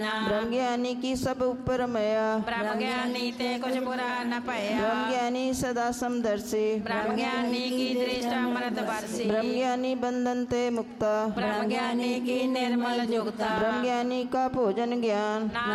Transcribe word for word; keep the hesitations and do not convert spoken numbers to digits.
ब्रह्म ज्ञानी की सब ऊपर मया, ब्रह्म ज्ञानी ते कुछ बुरा न पाया। ब्रह्म ज्ञानी सदा समदर्शी, ब्रह्म ज्ञानी की दृष्टि अमृत वर्षी। ब्रह्म ज्ञानी बंधन ते मुक्ता, ब्रह्म ज्ञानी की निर्मल जुगता। ब्रह्म ज्ञानी का भोजन ज्ञान,